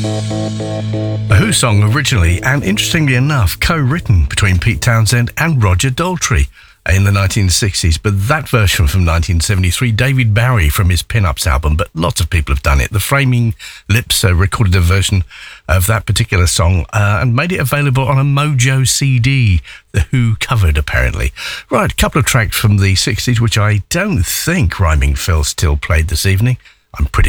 A Who song originally, and interestingly enough, co-written between Pete Townsend and Roger Daltrey in the 1960s, but that version from 1973, David Bowie from his Pin-Ups album, but lots of people have done it. The Flaming Lips recorded a version of that particular song and made it available on a Mojo CD, The Who covered apparently. Right, a couple of tracks from the 60s, which I don't think Rhyming Phil still played this evening. I'm pretty